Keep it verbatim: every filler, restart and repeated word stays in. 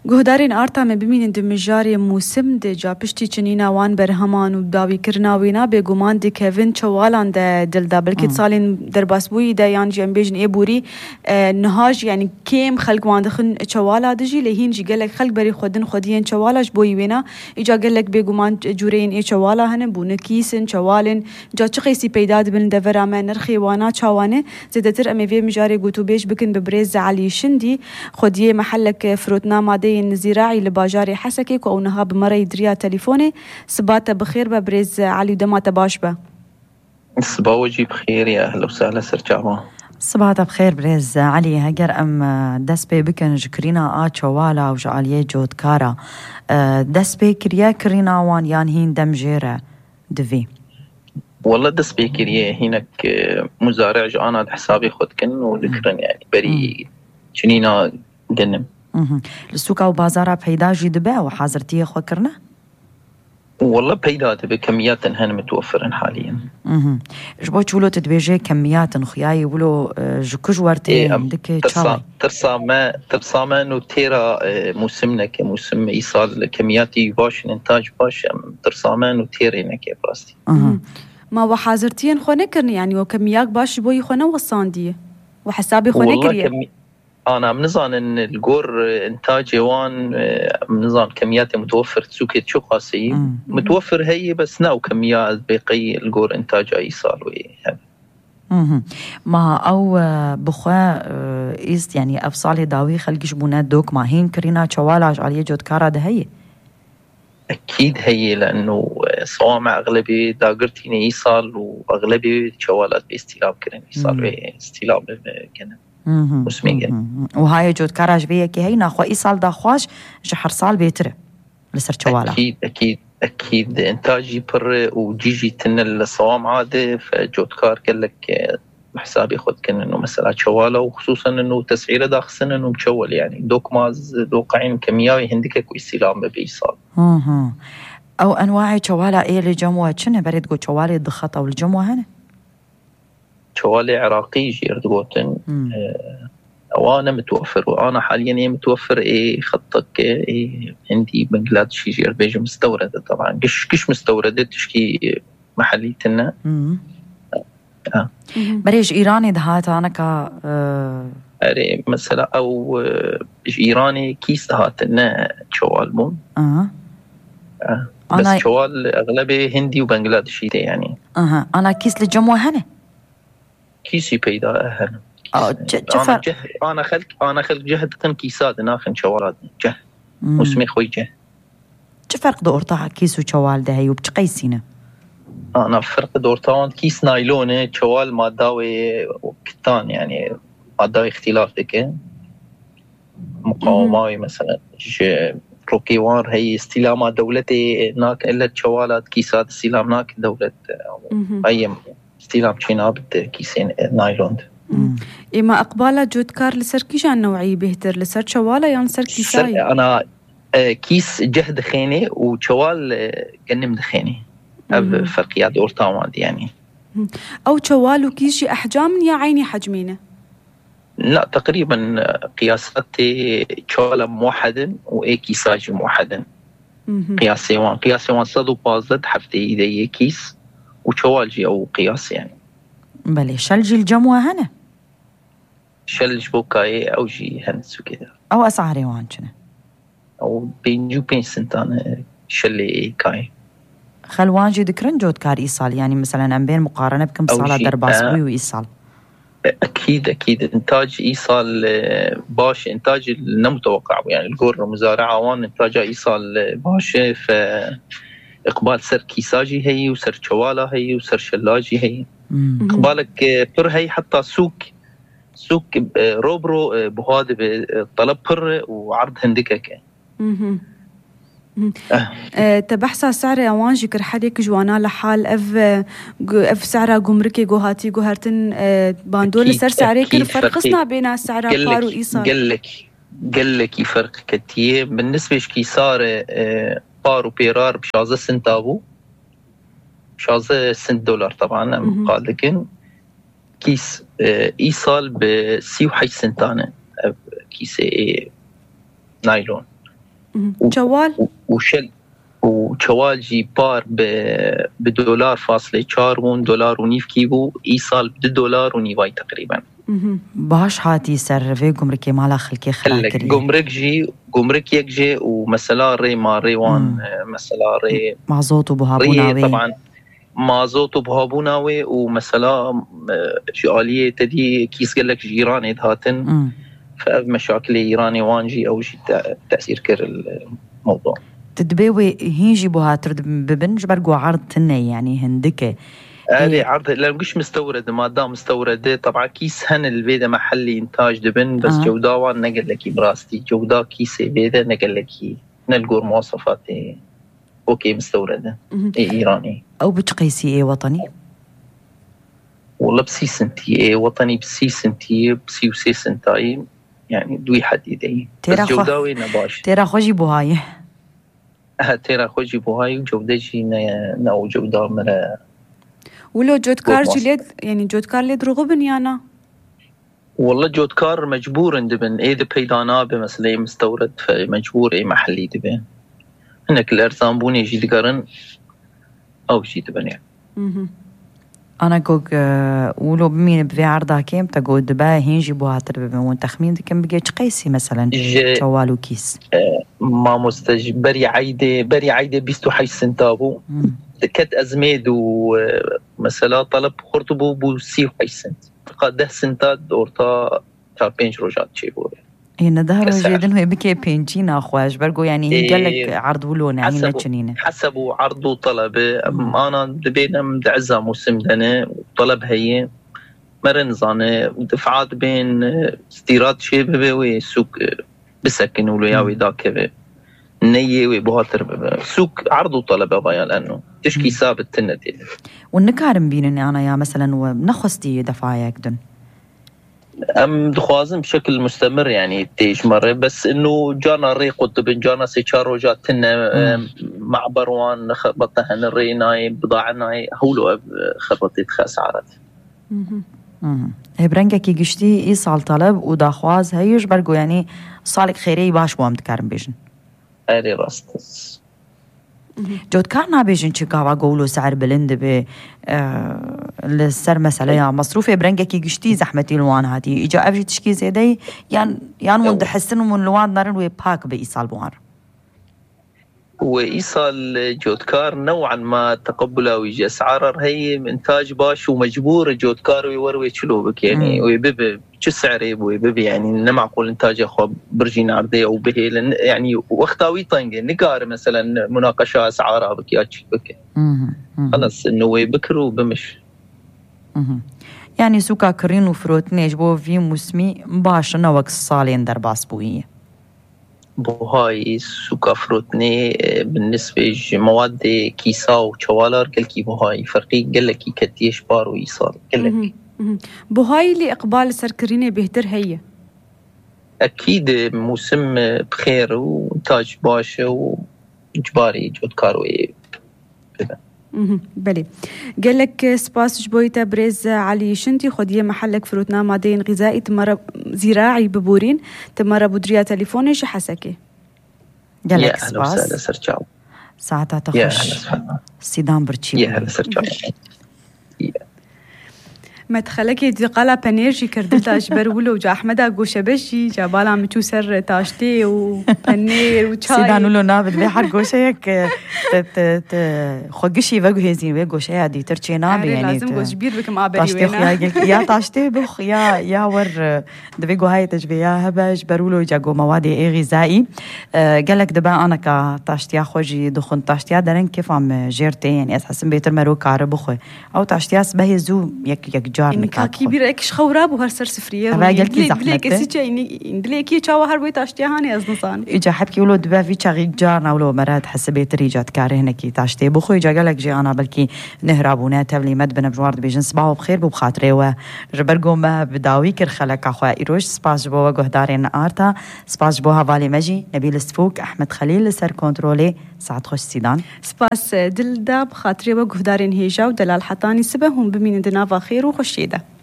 گهدارین آرتا می ببینین دمجاری موسم ده جا پشتی چنینا وان برهمان و داوی کرناوینا به گمان دی کوین چوالان ده دل دا بلکه سالین در باسبوی ده یان جنب بیجن ای بوری نهاج یعنی کیم خلق وان دخن چوالا دجی لهین جی گلک خلق بری خودن خودین چوالاش بوی وینا ایجا گلک به گمان جورین ای چوالا هن بونه کیسن چوالن جا چقیسی پیدا دبن دورا ما نرخی وانا چوانه زدتر امی وی مجاری گوتو بیش بکن ببرز علی شندی خودیه محلک فروتنا ماده زراعي لباجاري حسكك أو نهاب مرة يدريها تليفوني صباته بخير ببرز علي دماته باشبه صباح وجي بخير يا أهلا وسهلا سرجعوا صباته بخير برز علي هجر أم دس بي بكن جكرينا آت شوالا وجعليه جود كارا دس بي كريا كرينا وان يان هين دمجيرة دفي والله دس بي كريا هينك مزارع جانا حسابي خود كن وذكرن يعني بري جنينا جنم السوق أو بازارة بيدا جي دبا وحاضرتيه خو كرنا والله بيدا دبا كميات هن متوفرن حاليا اها جبو تقولوا تدبيجي كميات خياي ولو جكج ورتي عندك ترسا ترسا ما ترسا ما انه تيرا موسمنا كموسم ايصال كمياتي باش انتاج باش ترسا ما انه تيرينا كيف راستي اها ما وحاضرتين خو نكرن يعني وكميات باش بوي خو نوصانديه وحسابي خو نكريه كمي... أنا منظن إن الجور إنتاج يوان منظن كميات متوفر تسوكيت شو قاسي متوفر هي بس ناو كميات بقي الجور إنتاج أي صار ويه ما أو بخوا إيست يعني أفصال داوي خلق جبونات دوك ما هين كرينا شوالاج عليه جود كارا ده هي أكيد هي لأنه صوامع أغلبية داقرتيني يصال وأغلبية شوالات باستيلاب كرين يصال باستيلاب كنا مسمية وهاي جود كاراج بيه كي هي ناخو اي سال داخواش جحر سال بيتره لسر شوالا اكيد اكيد اكيد انتاجي بر وجيجي تن الصوام عاده فجود كار قال لك بحسابي خد كان انه مثلا شوالا وخصوصا انه تسعيره داخسن انه مشول يعني دوك ماز دوقعين كيميائي هندك كويسيلام بيصال اها او انواع شوالا ايه اللي جموه شنو بريد قو شوالي الضخطه والجموه هنا شوالي عراقي جير دوتن أه وانا متوفر وانا حاليا ايه متوفر ايه خطك ايه عندي بنغلاديشي جير بيجي مستورده طبعا كش كش مستورده تشكي محليتنا اه بريج ايراني دهات انا كا اه اري مثلا او اه ايراني كيس دهاتنا شوال مون اه اه بس أنا شوال اغلبيه هندي وبنغلاديشي يعني اها انا كيس للجموه هنا كيسي بيدا أهل أنا جه أنا خلق أنا خلق جهد قن كيسات ناخن شوالات جه مسمي خوي جه شو فرق دورتها كيس وشوال ده هي وبتقيسينه أنا فرق دورتان كيس نايلونه شوال ماداوي وكتان يعني ماداوي اختلاف ذكي مقاومة مثلا روكيوار هي استلامة دولتي ناك إلا شوالات كيسات استلام ناك دولة أي استلام شينا بده كيسين نايلون إما أقبالة جود كار لسر كيشان نوعي بهتر لسر شوالا يعني سر كيساي أنا كيس جهد خيني وشوال جنم دخيني أب فرقيات أورتاوان يعني أو شوال وكيشي أحجام يا عيني حجمينه لا تقريبا قياساتي شوالا موحدا وإيه كيساجي موحدا قياسي وان قياسي وان صدو بازد حفتي إيدي كيس وشوالجي أو قياس يعني بلي شلجي الجموة هنا شلج بوكاي أو جي هنس وكذا أو أسعاري وانشنا أو بينجو بين سنتان شلي كاي خلوانجي ذكرن جود كار إيصال يعني مثلا أم بين مقارنة بكم صالة درباسوي آه وإيصال أكيد أكيد إنتاج إيصال باش إنتاج المتوقع يعني الجور مزارعة وان إنتاج إيصال باش ف إقبال سر كيساجي هي وسر شوالا هي وسر شلاجي هي إقبالك بر هي حتى سوق سوق روبرو بهذا طلب بر وعرض هندكك أه. تبحث سعر أوانجي كرحاليك جوانا لحال أف أف سعرها جمركي جوهاتي جوهرتن أه باندول سر سعري كر فرقنا بين سعرها قار وإيصال قلك قلك يفرق كتير بالنسبة لكي صار أه بار وبيرار بشازة سنتابو شازة سنت دولار طبعا قال لكن كيس إيصال بسيو حي سنتانة كيس نايلون شوال وشل وشوال جي بار بدولار فاصلة چار ون دولار ونيف كيبو إيصال بدولار ونيفاي تقريبا. باش هاتي سر في جمركي مالا خلكي خلاكري جمرك جي جمرك يك جي ومسلا ري ما ريوان مسلا ري مازوت وبهابوناوي طبعا مازوت وبهابوناوي ومسلا شاليه تدي كيس قال لك جيراني هاتن فمشاكل ايراني وانجي او شيء تاثير كر الموضوع تدبيوي هيجي بوها ترد ببنج برجو عرض تني يعني هندكه هذه عرض لا مش مستورد ما دام مستورد طبعا كيس هن الفيدا محلي انتاج دبن بس آه. جودا وان نقل لك براستي جودا كيس فيدا نقل لك نلقوا مواصفات اوكي مستورده إيه ايراني او بتقيسي ايه وطني والله بسي سنتي ايه وطني بسي سنتي بسي وسي سنتاي يعني دوي حد يدي بس جودا وين باش ترى خوجي بوهاي ترى خوجي بوهاي وجودا جي نو جودا مرا ولو جودكار جليد يعني جودكار ليد رغبن يانا والله جودكار مجبور دبن ايه دي بيدانا بمثلا مستورد فمجبور ايه محلي دبن هناك الارزان بوني يجي دقارن او شي دبن يعني انا جوج ولو بمين بفي عرضها كيم تقول دبا هينجي بوها تربي وان تخمين كم بقى قيسي مثلا شوالو كيس ما مستج بري عيده بري عيده بيستو حي سنتابو كت أزميد ومثلا طلب خرطبو بوسيو حي سنت قاده سنتات دورتا تا بينج روجات شي بوري هنا ظهر جيدن هو بكي بينجينا أخواش برقو يعني هي قال لك عرض ولون يعني لتشنينه حسبوا عرض وطلب أنا دبينا مدعزة موسم دنا وطلب هي مرنزانة دفعات بين استيراد شبه وسوق بسكن ولياوي داكبه نية وبهاتر سوق عرض وطلب بايا لأنه تشكي ثابت تنتي والنكارم بينني أنا يا مثلا ونخستي دفعايك دن أم دخوازن بشكل مستمر يعني تيج مرة بس إنه جانا ري قطب جانا سيشارو جاتنا مع بروان خبطهن الريناي بضاعناي هولو خبطت خسارت هبرنجا كي قشتي إيصال طلب وداخواز هيوش برقو يعني صالك خيري باش وام تكارم بيجن أري راستس جود كارنا بيجن شكاوا قولوا سعر بلند ب آه للسر مسألة يا مصروفة برنجا كي قشتي زحمتي الوان هاتي إجا أفجي تشكي زيدي يان يان من دحسن ومن لوان نارن ويباك بإيصال بوار وإيصال جودكار نوعا ما تقبله ويجي أسعار هي إنتاج باش ومجبور جودكار ويوروي شلوبك يعني ويبب شو سعره ويبب يعني نمعقول إنتاج أخو برجين عرضية أو به يعني وقتاوي طنجة نقار مثلا مناقشة أسعارها بكياتش بك خلاص إنه ويبكروا بمش يعني سوكا كرين وفروتني جبو في موسمي باش نوك الصالين درباس بوية بوهاي سوكا فروتني بالنسبة مواد كيسا وشوالار قلكي بوهاي فرقي قلكي كتيش بار ويصال قلكي بوهاي اللي إقبال سركريني بهتر هي أكيد موسم بخير وإنتاج باشا وجباري جودكاروي كذا بلي قال لك سباس جبويتا بريز علي شنتي خديه محلك فروتنا مادين غذائي تمر زراعي ببورين تمر بودريا تليفوني شي حسكي قال لك سباس ساعتها تخش سيدان برتشي يا هلا سرجاو ما تخلكي دي قالا بانيرجي كردلتا اجبر ولو جا احمدا قوشه بشي جا بالا متو سر تاشتي وبانير وشاي سيدان ولو نابد بحر قوشه يك خوقشي بقو هزين بقو قوشه دي ترشي نابي يعني لازم قوش بير بكم آبري تاشتي خيا يا تاشتي بخ يا يا ور دبقو هاي تجبي يا هباش برولو جاقو موادي اي غذائي قالك دبا انا كتاشتيا خوجي دخون تاشتيا دارن كيف عم جيرتي يعني اسحسن بيتر مرو كار بخو او تاشتيا سبهي زو يك يك يعني كبيرة إكش خوراب وهرسر سفرية بليك بليك إسيتش يعني بليك يتشاو هربيت أشتيا هاني أزنصان إجا حبكي ولو دبا في شغي جارنا ولو مرات حسبيت ريجات كاره هناكي تاشتي بخو إجا قالك جي أنا بلكي نهرابونا تبلي مد بنا بجوارد بيجن صباحو بخير ببخاطري وجبرقو ما بداوي كرخلك أخوة إيروش سباس جبوها قهدارين آرتا سباس جبوها فالي مجي نبيل السفوك أحمد خليل لسر كونترولي ساعد خوش سيدان سباس دل دا بخاطري وقهدارين هيجا ودلال حطاني سبهم بمين دنافا خير وخشيدة